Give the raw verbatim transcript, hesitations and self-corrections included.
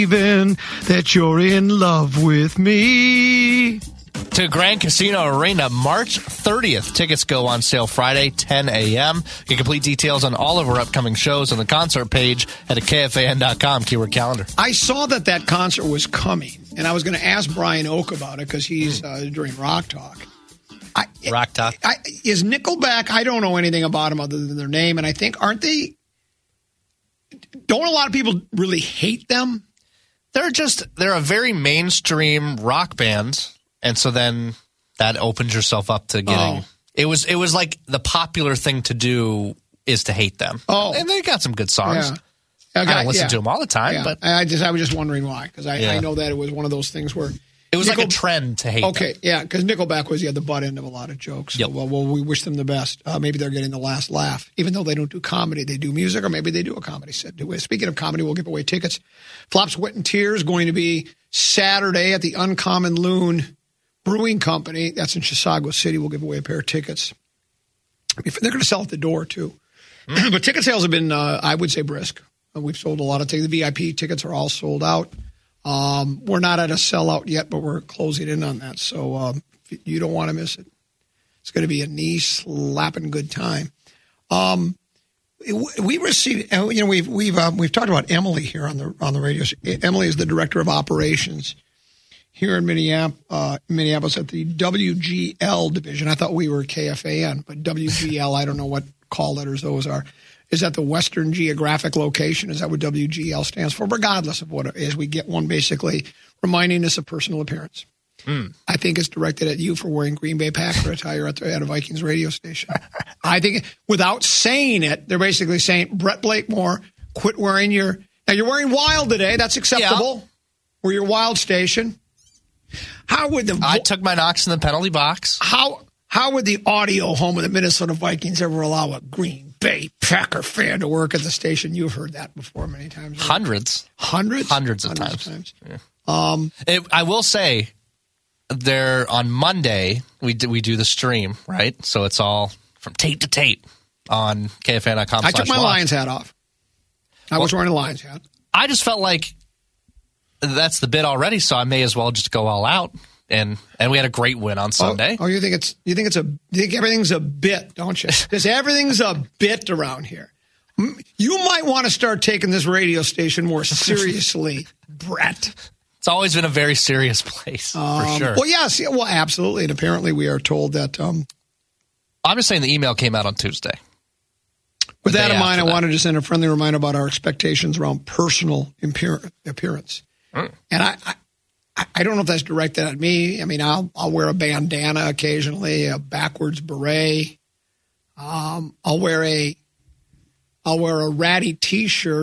Even that you're in love with me. To Grand Casino Arena, March thirtieth. Tickets go on sale Friday, ten a.m. Get complete details on all of our upcoming shows on the concert page at K F A N dot com, keyword calendar. I saw that that concert was coming, and I was going to ask Brian Oak about it because he's uh, doing Rock Talk. I, Rock Talk. I, is Nickelback, I don't know anything about them other than their name, and I think, aren't they, don't a lot of people really hate them? They're just, they're a very mainstream rock band, and so then that opens yourself up to getting, Oh. it was it was like the popular thing to do is to hate them. Oh. And they got some good songs. Yeah. I don't listen yeah. to them all the time, Yeah. but I just I was just wondering why, because I, Yeah. I know that it was one of those things where it was Nickel- like a trend to hate Okay, them. yeah, because Nickelback was yeah, the butt end of a lot of jokes. Yep. So, well, well, we wish them the best. Uh, maybe they're getting the last laugh, even though they don't do comedy. They do music, or maybe they do a comedy set. Speaking of comedy, we'll give away tickets. Flops, Wit, and Tears going to be Saturday at the Uncommon Loon Brewing Company. That's in Chisago City. We'll give away a pair of tickets. They're going to sell at the door, too. Mm. But ticket sales have been, uh, I would say, brisk. We've sold a lot of tickets. The V I P tickets are all sold out. Um, we're not at a sellout yet, but we're closing in on that. So um, you don't want to miss it. It's going to be a knee-slapping good time. Um, we received, you know, we've we've um, we've talked about Emily here on the on the radio. Emily is the director of operations here in Minneapolis, uh, Minneapolis at the W G L division. I thought we were K F A N, but W G L, I don't know what call letters those are. Is that the Western Geographic Location? Is that what W G L stands for? Regardless of what it is, we get one basically reminding us of personal appearance. Mm. I think it's directed at you for wearing Green Bay Packer attire at, the, at a Vikings radio station. I think without saying it, they're basically saying, Brett Blakemore, quit wearing your – now you're wearing Wild today. That's acceptable. Yeah. We're your Wild station. How would the – I took my knocks in the penalty box. How How would the audio home of the Minnesota Vikings ever allow a Green Bay Packer fan to work at the station? You've heard that before many times. Right? Hundreds. Hundreds? Hundreds of Hundreds times. Of times. Yeah. Um, it, I will say, there on Monday, we do, we do the stream, right? So it's all from tape to tape on K F A N dot com. I took my watch. Lions hat off. I well, was wearing a Lions hat. I just felt like that's the bit already, so I may as well just go all out. And and we had a great win on Sunday. Oh, oh you think it's you think it's a you think everything's a bit, don't you? Because everything's a bit around here. You might want to start taking this radio station more seriously, Brett. It's always been a very serious place, um, for sure. Well, yes, yeah, well, absolutely. And apparently, we are told that. Um, I'm just saying the email came out on Tuesday. With that in mind, I that. wanted to send a friendly reminder about our expectations around personal appearance. Mm. And I. I I don't know if that's directed at me. I mean, I'll I'll wear a bandana occasionally, a backwards beret. Um, I'll wear a I'll wear a ratty T-shirt